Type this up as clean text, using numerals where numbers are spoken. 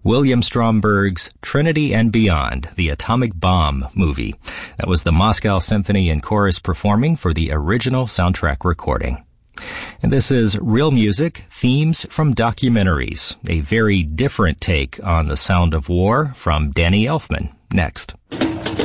William Stromberg's Trinity and Beyond, the Atomic Bomb movie. That was the Moscow Symphony and Chorus performing for the original soundtrack recording. And this is Real Music, Themes from Documentaries, a very different take on the sound of war from Danny Elfman. Next.